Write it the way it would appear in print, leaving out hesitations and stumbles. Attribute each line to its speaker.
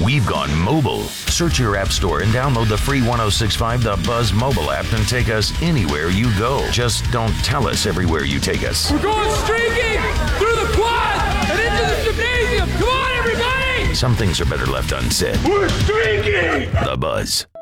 Speaker 1: we've gone mobile. Search your app store and download the free 1065 The Buzz mobile app and take us anywhere you go. Just don't tell us everywhere you take us.
Speaker 2: We're going streaking through the quad and into the gymnasium. Come on, everybody!
Speaker 1: Some things are better left unsaid.
Speaker 2: We're streaking!
Speaker 1: The Buzz.